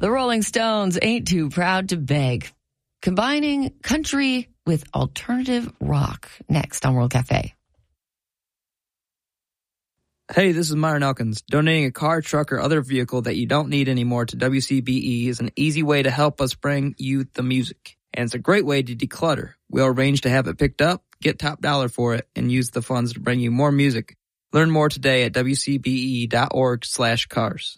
The Rolling Stones ain't too proud to beg. Combining country with alternative rock. Next on World Cafe. Hey, this is Myron Elkins. Donating a car, truck, or other vehicle that you don't need anymore to WCBE is an easy way to help us bring you the music. And it's a great way to declutter. We'll arrange to have it picked up, get top dollar for it, and use the funds to bring you more music. Learn more today at wcbe.org/cars.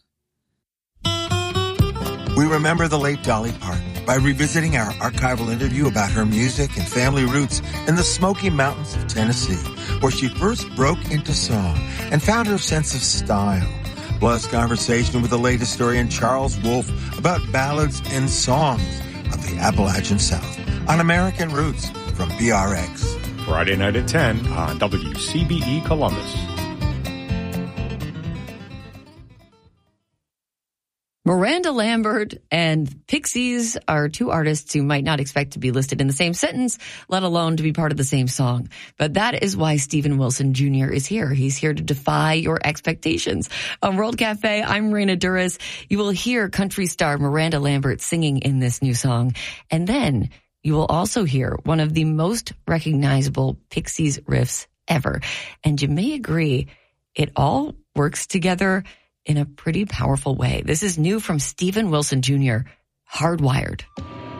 We remember the late Dolly Parton by revisiting our archival interview about her music and family roots in the Smoky Mountains of Tennessee, where she first broke into song and found her sense of style. Plus, conversation with the late historian Charles Wolfe about ballads and songs of the Appalachian South on American Roots from BRX. Friday night at 10 on WCBE Columbus. Miranda Lambert and Pixies are two artists who might not expect to be listed in the same sentence, let alone to be part of the same song. But that is why Steven Wilson Jr. is here. He's here to defy your expectations. On World Cafe, I'm Marina Duras. You will hear country star Miranda Lambert singing in this new song. And then you will also hear one of the most recognizable Pixies riffs ever. And you may agree, it all works together in a pretty powerful way. This is new from Steven Wilson Jr., Hardwired.